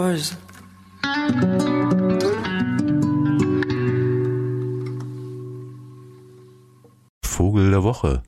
Vogel der Woche.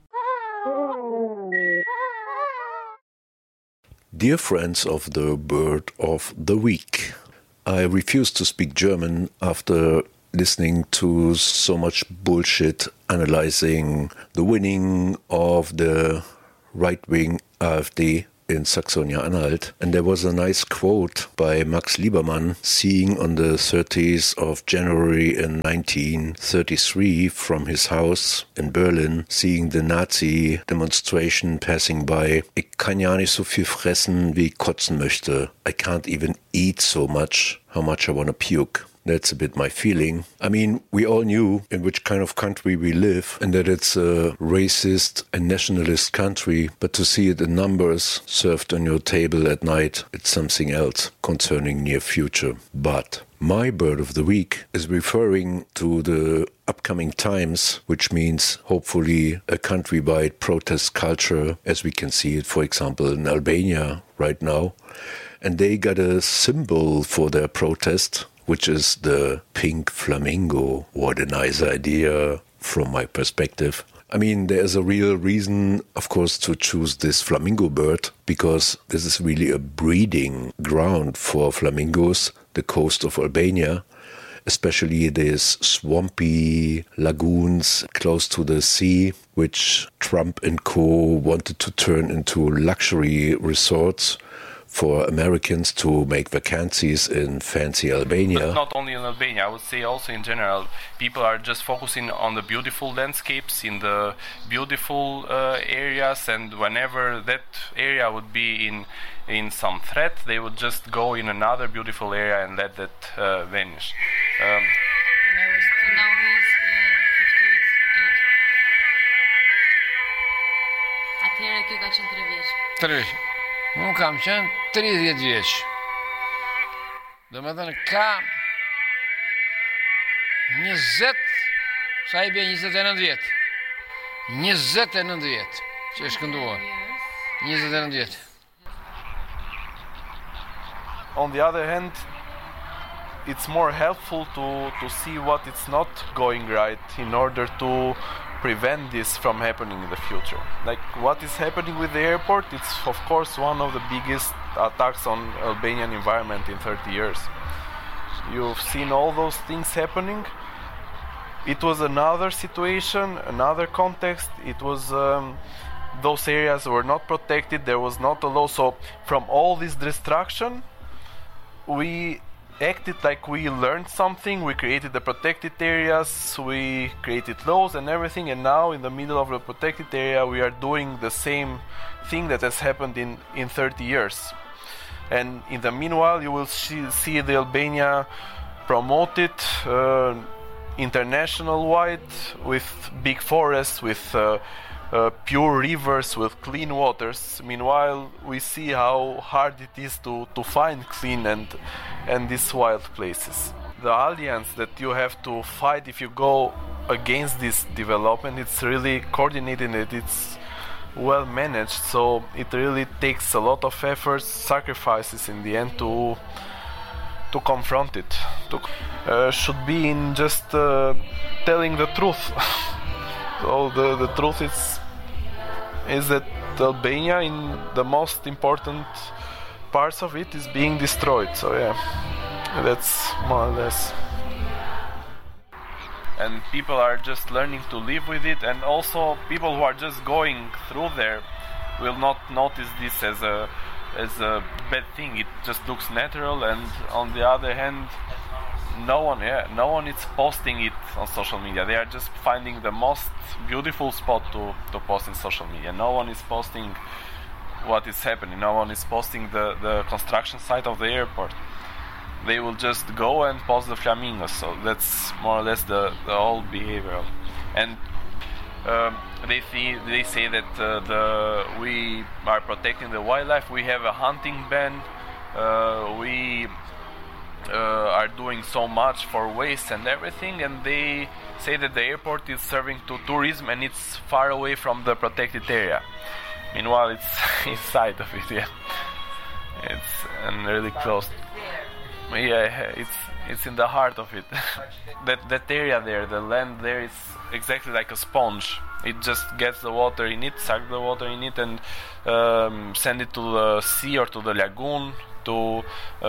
Dear friends of the Bird of the Week, I refuse to speak German after listening to so much bullshit analyzing the winning of the right-wing AfD in Saxonia-Anhalt. And there was a nice quote by Max Liebermann, seeing on the 30th of January in 1933 from his house in Berlin, seeing the Nazi demonstration passing by. Ich kann ja nicht so viel fressen, wie ich kotzen möchte. I can't even eat so much, how much I want to puke. That's a bit my feeling. I mean, we all knew in which kind of country we live and that it's a racist and nationalist country, but to see it in numbers served on your table at night, it's something else concerning near future. But my bird of the week is referring to the upcoming times, which means hopefully a countrywide protest culture, as we can see it, for example, in Albania right now. And they got a symbol for their protest, which is the pink flamingo. What a nice idea from my perspective. I mean, there's a real reason, of course, to choose this flamingo bird, because this is really a breeding ground for flamingos, the coast of Albania, especially these swampy lagoons close to the sea, which Trump and co. wanted to turn into luxury resorts for Americans to make vacancies in fancy Albania. But not only in Albania, I would say also in general, people are just focusing on the beautiful landscapes in the beautiful areas, and whenever that area would be in some threat, they would just go in another beautiful area and let that vanish. Now he's 58. Atëherë kjo ka qenë 3 vjeç. 3 vjeç. Unë kam qenë 30 vjeç. Do me thënë ka 20, sa I bje 29 vjet. 29 vjet që është kënduar. 29 vjet. On the other hand, it's more helpful to see what it's not going right in order to prevent this from happening in the future. Like what is happening with the airport, it's of course one of the biggest attacks on Albanian environment in 30 years. You've seen all those things happening. It was another situation, another context. It was those areas were not protected, there was not a law. So from all this destruction, we acted like we learned something, we created the protected areas, we created laws and everything, and now in the middle of the protected area we are doing the same thing that has happened in 30 years. And in the meanwhile you will see the Albania promoted international-wide with big forests, with pure rivers, with clean waters. Meanwhile, we see how hard it is to find clean and these wild places. The alliance that you have to fight if you go against this development, it's really coordinated and it's well managed, so it really takes a lot of efforts, sacrifices in the end to confront it. Should be in just telling the truth. So the truth is that Albania, in the most important parts of it, is being destroyed. So yeah, that's more or less. And people are just learning to live with it, and also people who are just going through there will not notice this as a bad thing. It just looks natural, and on the other hand, no one is posting it on social media. They are just finding the most beautiful spot to post in social media. No one is posting what is happening. No one is posting the construction site of the airport. They will just go and post the flamingos. So that's more or less the whole behavior. And they say that we are protecting the wildlife. We have a hunting ban. We are doing so much for waste and everything, and they say that the airport is serving to tourism and it's far away from the protected area. Meanwhile, it's inside of it, yeah. It's really close. Yeah, it's in the heart of it. that area there, the land there, is exactly like a sponge. It just gets the water in it, sucks the water in it, and send it to the sea or to the lagoon to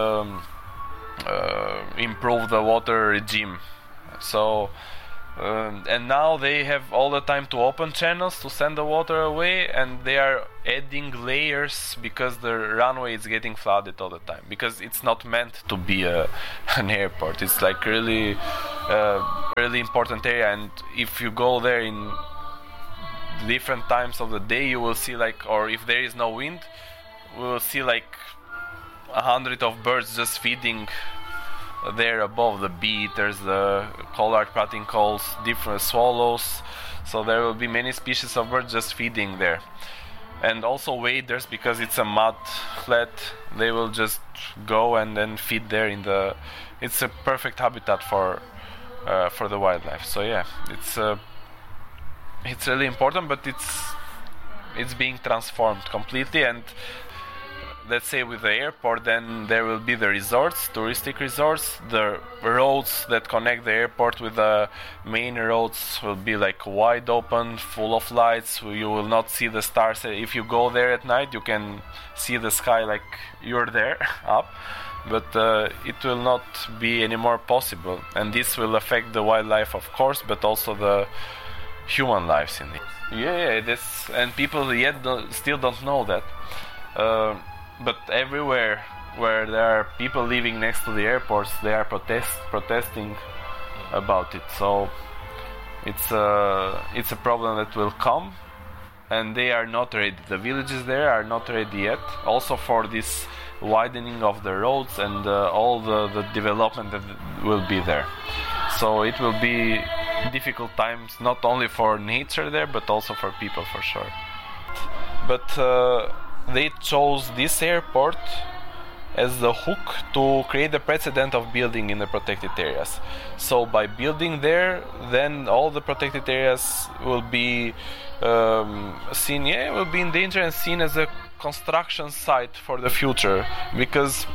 improve the water regime. So. And now they have all the time to open channels to send the water away, and they are adding layers because the runway is getting flooded all the time, because it's not meant to be an airport. It's like really important area, and if you go there in different times of the day, you will see or if there is no wind, we will see 100 of birds just feeding there above, the bee-eaters, the collared pratincoles, different swallows. So there will be many species of birds just feeding there. And also waders, because it's a mud flat, they will just go and then feed there it's a perfect habitat for the wildlife. So yeah, it's really important, but it's being transformed completely. And let's say with the airport, then there will be the resorts, touristic resorts. The roads that connect the airport with the main roads will be wide open, full of lights. You will not see the stars. If you go there at night, you can see the sky like you're there up, but it will not be anymore possible. And this will affect the wildlife, of course, but also the human lives in it. Yeah, and people still don't know that. But everywhere where there are people living next to the airports, they are protesting about it. So it's a problem that will come, and they are not ready. The villages there are not ready yet. Also for this widening of the roads and all the development that will be there. So it will be difficult times, not only for nature there, but also for people, for sure. But they chose this airport as the hook to create a precedent of building in the protected areas. So by building there, then all the protected areas will be will be in danger and seen as a construction site for the future, because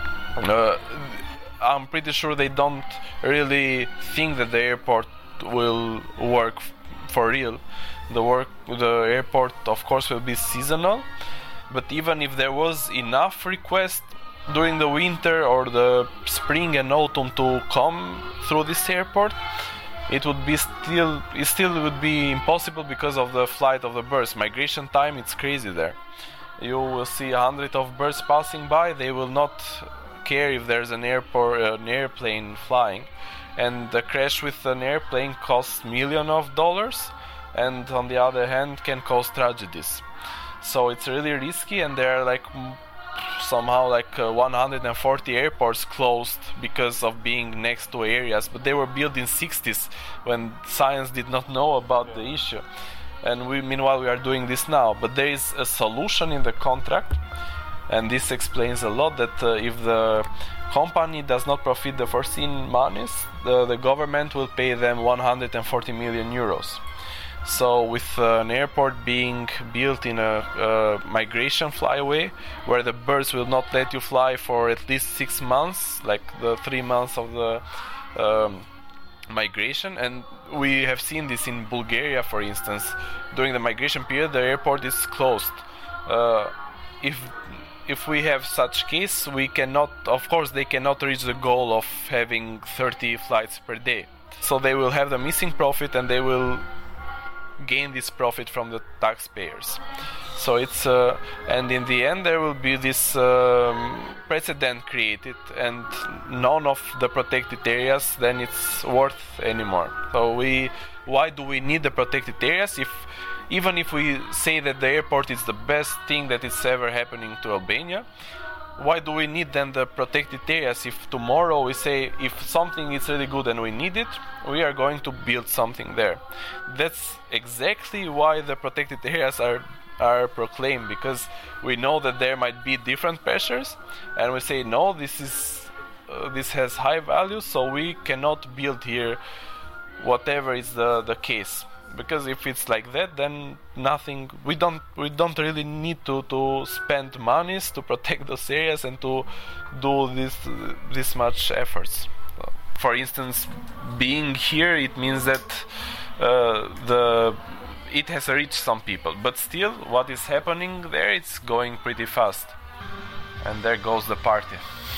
I'm pretty sure they don't really think that the airport will work for real. The airport, of course, will be seasonal, but even if there was enough request during the winter or the spring and autumn to come through this airport, it still would be impossible because of the flight of the birds. Migration time, it's crazy there. You will see 100 of birds passing by. They will not care if there's an airplane flying, and the crash with an airplane costs millions of dollars, and on the other hand can cause tragedies. So it's really risky, and there are somehow 140 airports closed because of being next to areas, but they were built in 60s when science did not know about the issue. And meanwhile we are doing this now, but there is a solution in the contract, and this explains a lot, that if the company does not profit the foreseen monies, the government will pay them 140 million euros. So with an airport being built in a migration flyway, where the birds will not let you fly for at least 6 months, like the 3 months of the migration, and we have seen this in Bulgaria, for instance. During the migration period, the airport is closed. If we have such case, we cannot, of course, they cannot reach the goal of having 30 flights per day. So they will have the missing profit, and they will gain this profit from the taxpayers. So it's and in the end there will be this precedent created, and none of the protected areas then it's worth anymore. So why do we need the protected areas? Even if we say that the airport is the best thing that is ever happening to Albania, why do we need then the protected areas? If tomorrow we say if something is really good and we need it, we are going to build something there. That's exactly why the protected areas are proclaimed, because we know that there might be different pressures, and we say no, this has high value, so we cannot build here whatever is the case. because if it's like that, then nothing. We don't really need to spend monies to protect those areas and to do this much efforts. For instance, being here, it means that it has reached some people, but still, what is happening there? It's going pretty fast, and there goes the party.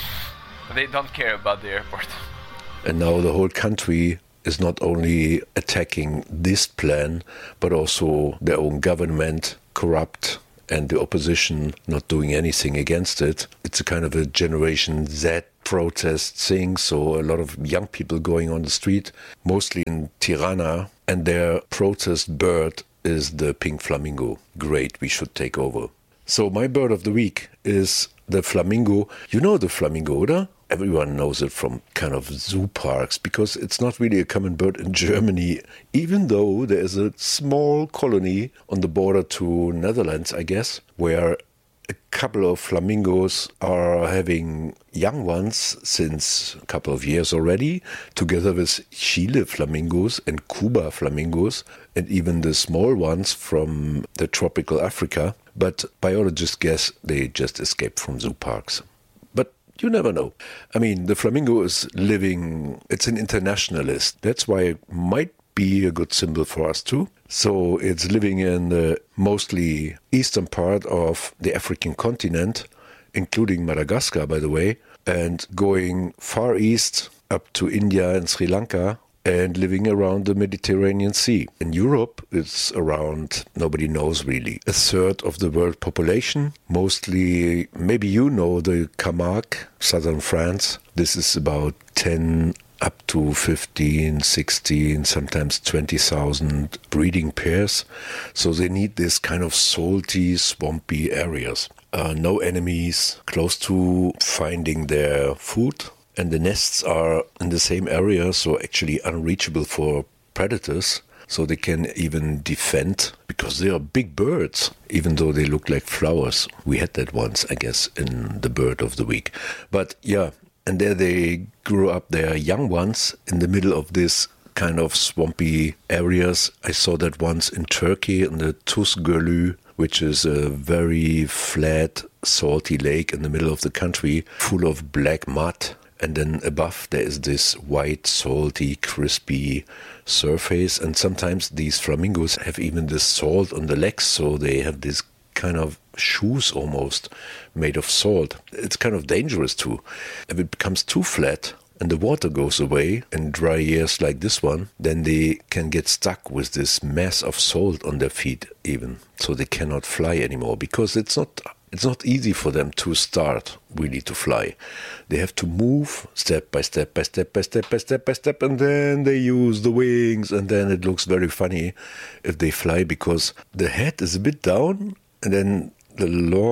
They don't care about the airport. And now the whole country is not only attacking this plan, but also their own government, corrupt, and the opposition not doing anything against it. It's a kind of a Generation Z protest thing, so a lot of young people going on the street, mostly in Tirana, and their protest bird is the pink flamingo. Great, we should take over. So my bird of the week is the flamingo. You know the flamingo, oder? Everyone knows it from kind of zoo parks, because it's not really a common bird in Germany, even though there is a small colony on the border to Netherlands, I guess, where a couple of flamingos are having young ones since a couple of years already, together with Chile flamingos and Cuba flamingos, and even the small ones from the tropical Africa. But biologists guess they just escaped from zoo parks. But you never know. I mean, the flamingo is living, it's an internationalist. That's why it might be a good symbol for us too. So it's living in the mostly eastern part of the African continent, including Madagascar, by the way, and going far east up to India and Sri Lanka, and living around the Mediterranean Sea. In Europe, it's around, nobody knows really, a third of the world population. Mostly, maybe you know the Camargue, southern France. This is about 10 up to 15, 16, sometimes 20,000 breeding pairs. So they need this kind of salty, swampy areas. No enemies, close to finding their food. And the nests are in the same area, so actually unreachable for predators. So they can even defend, because they are big birds, even though they look like flowers. We had that once, I guess, in the bird of the week. But yeah, and there they grew up their young ones in the middle of this kind of swampy areas. I saw that once in Turkey, in the Tuz Gölü, which is a very flat, salty lake in the middle of the country, full of black mud. And then above there is this white, salty, crispy surface. And sometimes these flamingos have even this salt on the legs, so they have this kind of shoes almost made of salt. It's kind of dangerous too. If it becomes too flat and the water goes away in dry years like this one, then they can get stuck with this mass of salt on their feet even. So they cannot fly anymore, because it's not easy for them to start really to fly. They have to move step by step by step by step by step by step, and then they use the wings, and then it looks very funny if they fly, because the head is a bit down, and then the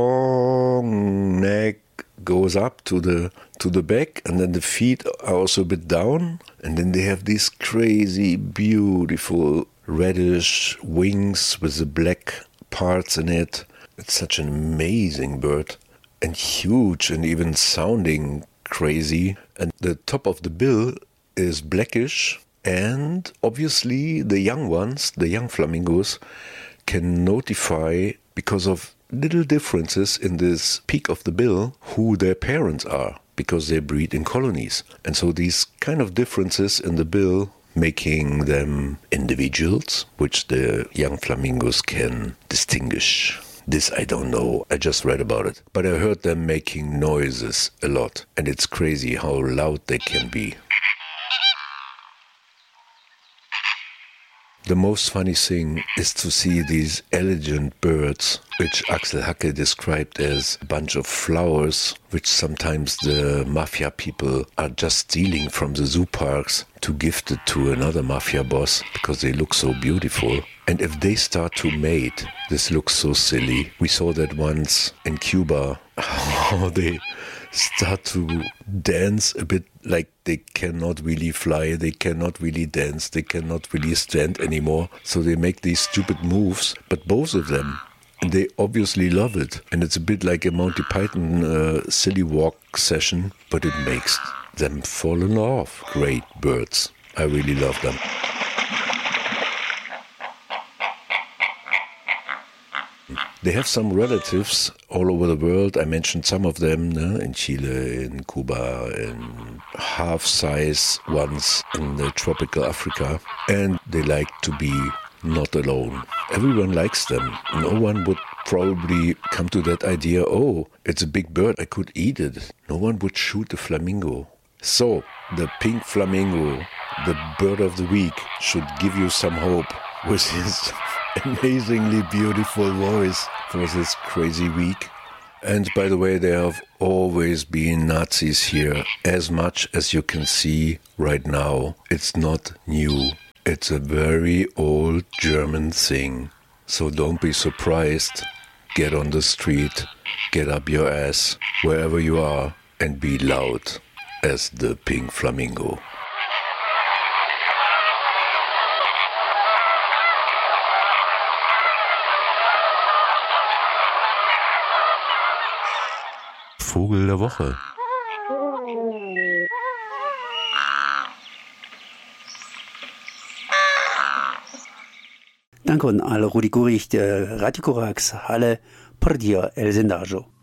long neck goes up to the back, and then the feet are also a bit down, and then they have these crazy, beautiful reddish wings with the black parts in it. It's such an amazing bird, and huge, and even sounding crazy. And the top of the bill is blackish, and obviously the young ones, the young flamingos, can notify, because of little differences in this peak of the bill, who their parents are, because they breed in colonies. And so these kind of differences in the bill, making them individuals, which the young flamingos can distinguish. This I don't know, I just read about it. But I heard them making noises a lot, and it's crazy how loud they can be. The most funny thing is to see these elegant birds, which Axel Hacke described as a bunch of flowers, which sometimes the mafia people are just stealing from the zoo parks to gift it to another mafia boss, because they look so beautiful. And if they start to mate, this looks so silly. We saw that once in Cuba, how they start to dance a bit like they cannot really fly, they cannot really dance, they cannot really stand anymore. So they make these stupid moves, but both of them, and they obviously love it. And it's a bit like a Monty Python silly walk session, but it makes them fall in love. Great birds. I really love them. They have some relatives all over the world. I mentioned some of them, in Chile, in Cuba, in half-size ones in the tropical Africa. And they like to be not alone. Everyone likes them. No one would probably come to that idea, oh, it's a big bird, I could eat it. No one would shoot a flamingo. So, the pink flamingo, the bird of the week, should give you some hope with his amazingly beautiful voice for this crazy week. And by the way, there have always been Nazis here, as much as you can see right now. It's not new. It's a very old German thing. So don't be surprised. Get on the street, get up your ass, wherever you are, and be loud as the pink flamingo. Vogel der Woche. Danke an alle Rudi Gurich, der Radio Korax, Halle, Perdia, El Zendajo.